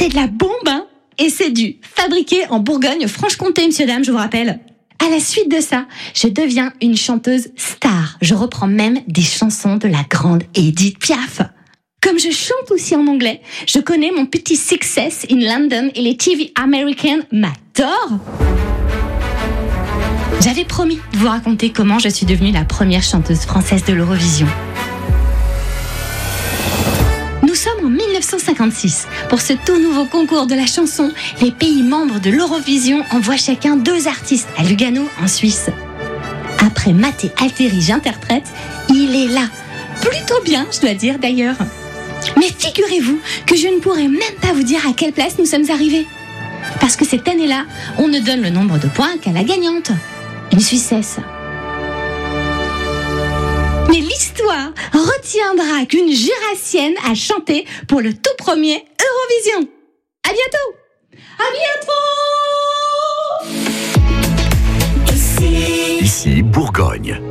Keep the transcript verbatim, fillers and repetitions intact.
C'est de la bombe, hein. Et c'est du fabriqué en Bourgogne-Franche-Comté, monsieur, dame, je vous rappelle. À la suite de ça, je deviens une chanteuse star. Je reprends même des chansons de la grande Edith Piaf. Comme je chante aussi en anglais, je connais mon petit success in London et les T V américaines m'adorent. J'avais promis de vous raconter comment je suis devenue la première chanteuse française de l'Eurovision. Nous sommes en mille neuf cent cinquante-six. Pour ce tout nouveau concours de la chanson, les pays membres de l'Eurovision envoient chacun deux artistes à Lugano, en Suisse. Après Matteo Alteri, j'interprète, il est là. Plutôt bien, je dois dire d'ailleurs. Mais figurez-vous que je ne pourrais même pas vous dire à quelle place nous sommes arrivés. Parce que cette année-là, on ne donne le nombre de points qu'à la gagnante. Une Suissesse. Mais l'histoire retiendra qu'une Jurassienne a chanté pour le tout premier Eurovision. À bientôt. À bientôt. Ici Bourgogne.